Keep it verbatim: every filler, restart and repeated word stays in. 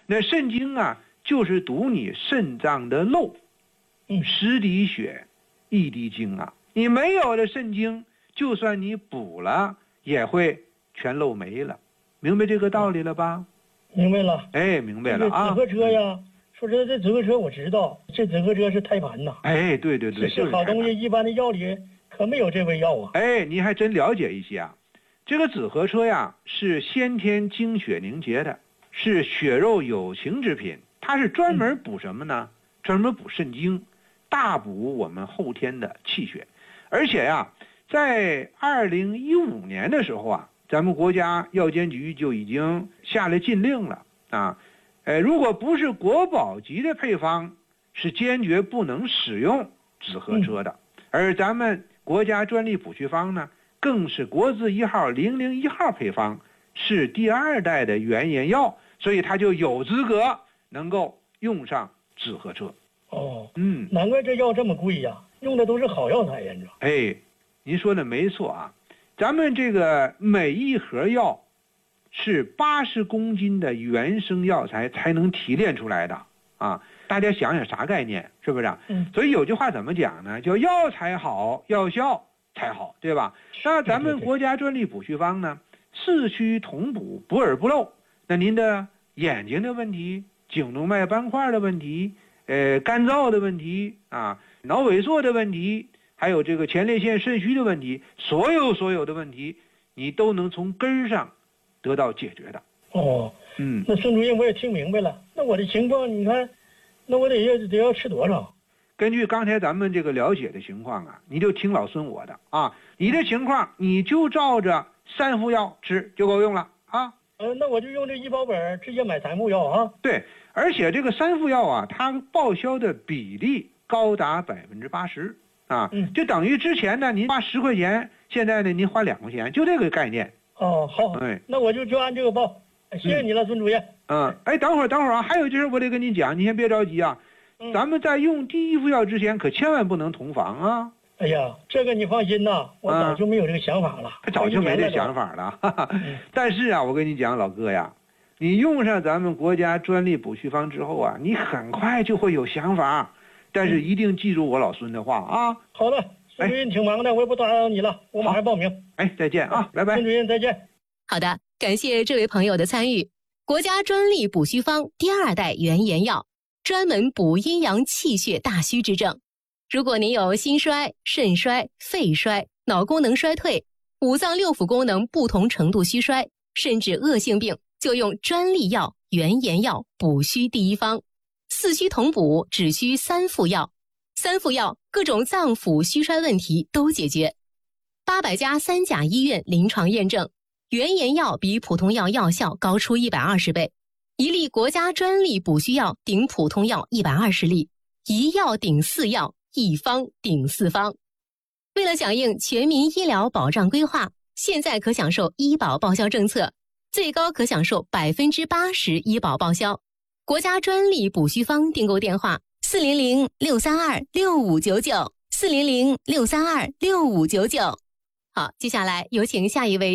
那肾经啊，就是堵你肾脏的漏， 嗯， 十滴血，一滴精啊。你没有了肾经，就算你补了，也会全漏没了。明白这个道理了吧？ 明白了。 哎，明白了啊。 这个止咳车呀，嗯、说实在，这止咳车我知道，这止咳车是胎盘呐。 哎，对对对， 是好东西，一般的药里可没有这味药啊。 哎，你还真了解一些啊。这个止咳车呀，是先天精血凝结的，是血肉有情之品。它是专门补什么呢？嗯、专门补肾经，大补我们后天的气血。而且呀，在二零一五年的时候啊，咱们国家药监局就已经下了禁令了啊。呃，如果不是国宝级的配方，是坚决不能使用止咳车的。嗯、而咱们国家专利补虚方呢，更是国字一号零零一号配方，是第二代的原研药，所以它就有资格能够用上止咳车。 哦， 嗯， 难怪这药这么贵呀，用的都是好药材呀，你知道？ 哎，您说的没错啊，咱们这个每一盒药是八十公斤的原生药材才能提炼出来的啊！大家想想啥概念，是不是？ 嗯。 所以有句话怎么讲呢？叫药材好，药效才好，对吧？那咱们国家专利补虚方呢，四虚同补，补而不漏。那您的眼睛的问题、颈动脉斑块的问题、呃干燥的问题啊、脑萎缩的问题，还有这个前列腺肾虚的问题，所有所有的问题，你都能从根儿上得到解决的。 哦， 嗯， 那孙主任我也听明白了。那我的情况，你看，那我得要得要吃多少？ 根据刚才咱们这个了解的情况啊，你就听老孙我的啊。你的情况，你就照着三副药吃就够用了啊。 呃，那我就用这医保本直接买三副药啊。 对，而且这个三副药啊，它报销的比例高达百分之八十啊， 嗯， 就等于之前呢您花十块钱，现在呢您花两块钱，就这个概念。 哦，好， 哎， 那我就就按这个报。谢谢你了，孙主任。 嗯，哎，等会儿等会儿啊，还有就是我得跟你讲，你先别着急啊。嗯、咱们在用第一副药之前，可千万不能同房啊！ 哎呀，这个你放心呐，我早就没有这个想法了。 他、嗯、早就没这想法了。哈哈嗯、但是啊，我跟你讲，老哥呀，你用上咱们国家专利补虚方之后啊，你很快就会有想法。但是一定记住我老孙的话啊！ 好的，孙主任挺忙的，我也不打扰你了，我马上报名。 哎，再见啊，拜拜。 孙主任再见。 好的，感谢这位朋友的参与。国家专利补虚方第二代原研药，专门补阴阳气血大虚之症。如果您有心衰、肾衰、肺衰、脑功能衰退、五脏六腑功能不同程度虚衰，甚至恶性病，就用专利药原研药补虚第一方。四虚同补，只需三副药，三副药各种脏腑虚衰问题都解决。八百家三甲医院临床验证，原研药比普通药药效高出一百二十倍，一粒国家专利补虚药顶普通药一百二十粒，一药顶四药，一方顶四方。为了响应全民医疗保障规划，现在可享受医保报销政策，最高可享受百分之八十医保报销。国家专利补虚方订购电话：四零零六三二六五九九，四零零六三二六五九九。好，接下来有请下一位。